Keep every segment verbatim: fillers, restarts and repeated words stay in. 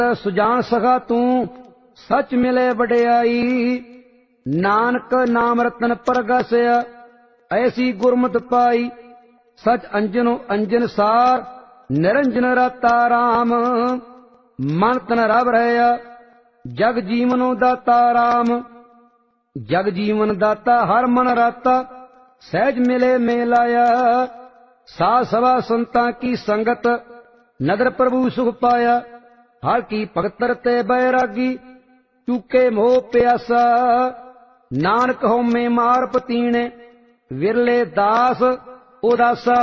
सुजान सखा तू सच मिले वडियाई, नानक नाम रतन परगसया ऐसी गुरमत पाई। सच अंजनो अंजन सार निरंजन रता राम, मन तन रब रहया जग जीवनो दाता राम। जग जीवन दाता हर मन राता, सहज मिले मेलाया। सा सवा संतां की संगत नदर प्रभु सुख पाया। हर की भगत रते बैरागी, चूके मोह प्यासा। नानक होमे मार पतीने, विरले दास उदासा।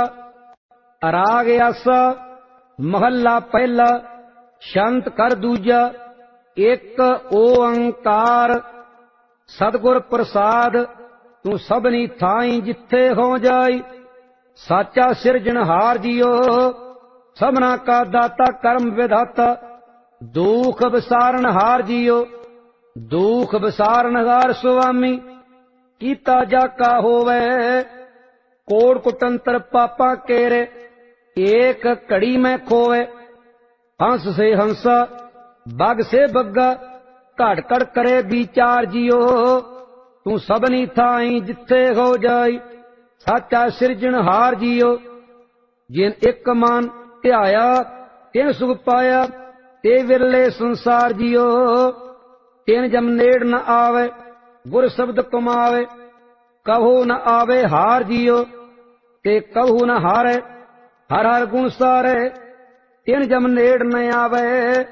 राग आसा महला पहला, शांत कर दूजा। एक ओंकार सतगुर प्रसाद, तू सबनी थाई जिथे हो जाई। साचा सिरजनहार जियो, सबना का दाता कर्म विधाता। दुख विसारण हार जियो, दुख विसारण हार स्वामी। कीता जाका होवे कोड़ कुटंतर पापा केरे, एक घड़ी में खोवे। हंस से हंसा बग से बग्गा, घड़ घड़ करे विचार जियो। तू सबनी थाई जिथे हो जाई। साचा सिरजनहार जियो, जिन एक मन ध्याया तिन सुख पाया। ते विरले संसार जियो, तिन जम नेड़ न आवे गुर शब्द कमावे। कहो न आवे हार जियो, ते कहू न हारे हर हर गुण सारे। तिन जम नेड़ न आवे,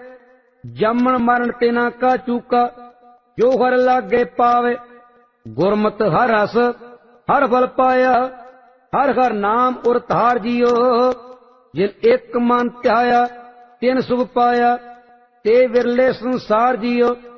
जमन मरण तिना का चूका। जो हर लागे पावे, गुरमत हर रस हर फल पाया। हर हर नाम उर धार जियो, जिन एक मन ध्याया तिन सुख पाया। ते विरले संसार जियो,